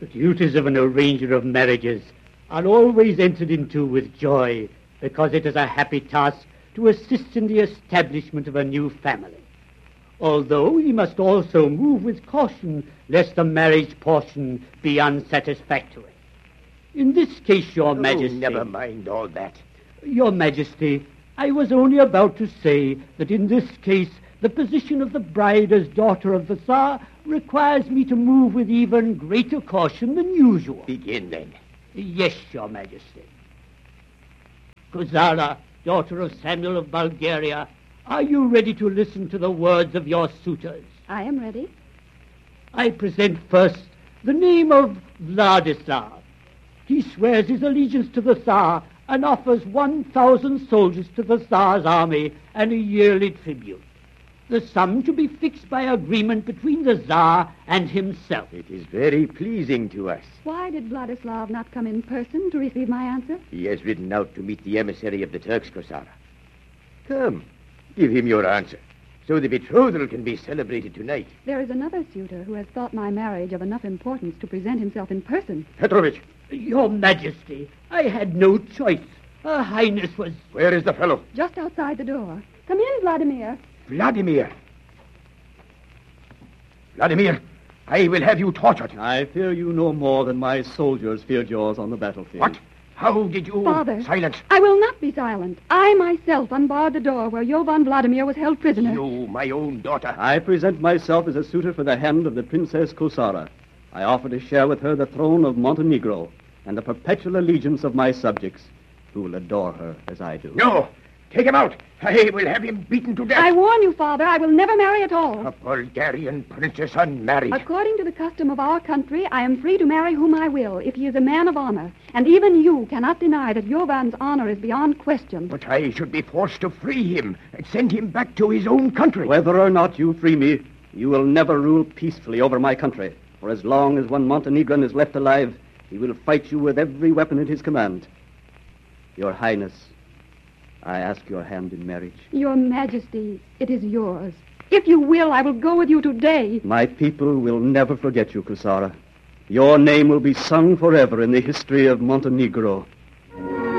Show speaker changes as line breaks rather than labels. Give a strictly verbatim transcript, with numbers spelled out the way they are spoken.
The duties of an arranger of marriages are always entered into with joy, because it is a happy task to assist in the establishment of a new family. Although he must also move with caution, lest the marriage portion be unsatisfactory. In this case, Your
Oh,
Majesty...
never mind all that.
Your Majesty, I was only about to say that in this case, the position of the bride as daughter of the Tsar requires me to move with even greater caution than usual.
Begin, then.
Yes, Your Majesty. Kozara, daughter of Samuel of Bulgaria, are you ready to listen to the words of your suitors?
I am ready.
I present first the name of Vladislav. He swears his allegiance to the Tsar and offers one thousand soldiers to the Tsar's army and a yearly tribute. The sum to be fixed by agreement between the Tsar and himself.
It is very pleasing to us.
Why did Vladislav not come in person to receive my answer?
He has ridden out to meet the emissary of the Turks, Kozara. Come, give him your answer, so the betrothal can be celebrated tonight.
There is another suitor who has thought my marriage of enough importance to present himself in person.
Petrovich.
Your Majesty, I had no choice. Her Highness was...
Where is the fellow?
Just outside the door. Come in, Vladimir.
Vladimir. Vladimir, I will have you tortured.
I fear you no more than my soldiers feared yours on the battlefield.
What? How did you...
Father.
Silence.
I will not be silent. I myself unbarred the door where Jovan Vladimir was held prisoner.
You, my own daughter.
I present myself as a suitor for the hand of the Princess Kozara. I offer to share with her the throne of Montenegro and the perpetual allegiance of my subjects, who will adore her as I do.
No! Take him out! I will have him beaten to death.
I warn you, Father, I will never marry at all.
A Bulgarian princess unmarried.
According to the custom of our country, I am free to marry whom I will, if he is a man of honor. And even you cannot deny that Jovan's honor is beyond question.
But I should be forced to free him and send him back to his own country.
Whether or not you free me, you will never rule peacefully over my country. For as long as one Montenegrin is left alive, he will fight you with every weapon at his command. Your Highness, I ask your hand in marriage.
Your Majesty, it is yours. If you will, I will go with you today.
My people will never forget you, Kozara. Your name will be sung forever in the history of Montenegro.